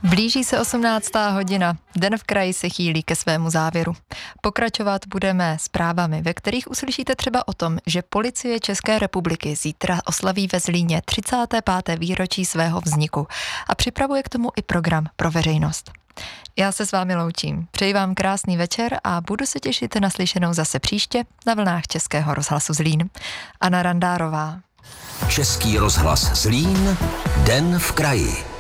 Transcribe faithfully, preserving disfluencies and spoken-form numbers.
Blíží se osmnáctá hodina, Den v kraji se chýlí ke svému závěru. Pokračovat budeme zprávami, ve kterých uslyšíte třeba o tom, že Policie České republiky zítra oslaví ve Zlíně třicáté páté výročí svého vzniku a připravuje k tomu i program pro veřejnost. Já se s vámi loučím, přeji vám krásný večer a budu se těšit na slyšenou zase příště na vlnách Českého rozhlasu Zlín. Anna Randárová. Český rozhlas Zlín, Den v kraji.